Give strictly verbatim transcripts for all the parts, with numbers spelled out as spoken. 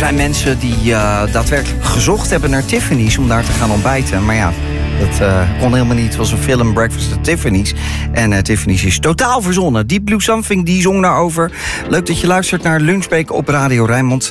zijn mensen die uh, daadwerkelijk gezocht hebben naar Tiffany's om daar te gaan ontbijten. Maar ja, dat uh, kon helemaal niet. Het was een film, Breakfast at Tiffany's. En uh, Tiffany's is totaal verzonnen. Deep Blue Something, die zong daarover. Leuk dat je luistert naar Lunchbreak op Radio Rijnmond.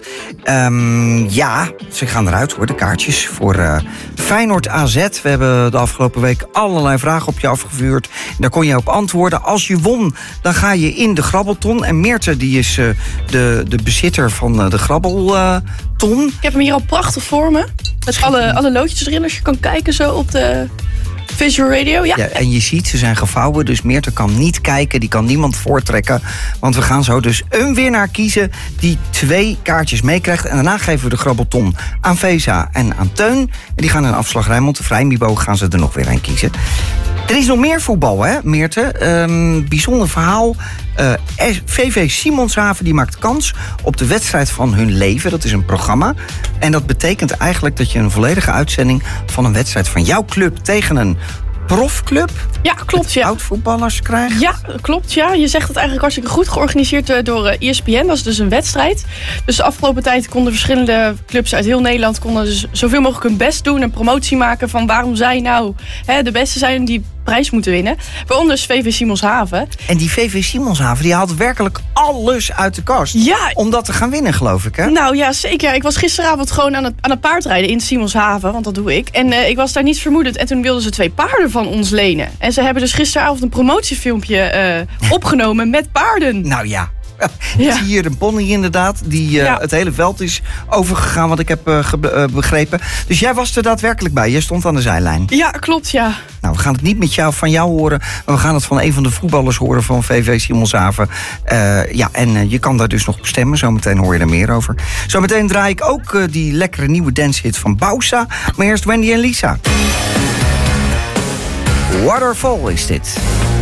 Um, ja, ze gaan eruit hoor, de kaartjes voor uh, Feyenoord A Z. We hebben de afgelopen week allerlei vragen op je afgevuurd. Daar kon je op antwoorden. Als je won, dan ga je in de grabbelton. En Meerte, die is uh, de, de bezitter van uh, de grabbelton. Ik heb hem hier al prachtig voor me. Met alle, alle loodjes erin, als je kan kijken zo op de Visual Radio. Ja. Ja, en je ziet, ze zijn gevouwen, dus Meerte kan niet kijken. Die kan niemand voortrekken. Want we gaan zo dus een winnaar kiezen die twee kaartjes meekrijgt. En daarna geven we de grabbelton aan Vesa en aan Teun. En die gaan in afslag Rijnmond. De Vrijmibo gaan ze er nog weer aan kiezen. Er is nog meer voetbal, hè, Meerte? Um, bijzonder verhaal. Uh, V V Simonshaven die maakt kans op de wedstrijd van hun leven. Dat is een programma. En dat betekent eigenlijk dat je een volledige uitzending van een wedstrijd van jouw club tegen een profclub. Ja, klopt. Ja. Oud-voetballers krijgt. Ja, klopt. Ja. Je zegt het eigenlijk hartstikke goed. Georganiseerd door E S P N. Dat is dus een wedstrijd. Dus de afgelopen tijd konden verschillende clubs uit heel Nederland konden dus zoveel mogelijk hun best doen en promotie maken van waarom zij nou hè, de beste zijn die prijs moeten winnen. Waaronder dus V V Simonshaven. En die V V Simonshaven die haalt werkelijk alles uit de kast. Ja. Om dat te gaan winnen, geloof ik, hè? Nou ja, zeker. Ik was gisteravond gewoon aan het, aan het paardrijden in Simonshaven, want dat doe ik. En uh, ik was daar niets vermoedend. En toen wilden ze twee paarden van ons lenen. En ze hebben dus gisteravond een promotiefilmpje uh, opgenomen met paarden. Nou ja. Ik ja. zie hier een pony inderdaad, die uh, ja. het hele veld is overgegaan, wat ik heb uh, ge- uh, begrepen. Dus jij was er daadwerkelijk bij, jij stond aan de zijlijn. Ja, klopt, ja. Nou, we gaan het niet met jou, van jou horen, maar we gaan het van een van de voetballers horen van V V Simonshaven. Uh, ja, en uh, je kan daar dus nog op stemmen, zometeen hoor je er meer over. Zometeen draai ik ook uh, die lekkere nieuwe dancehit van Bausa, maar eerst Wendy en Lisa. Waterfall is dit.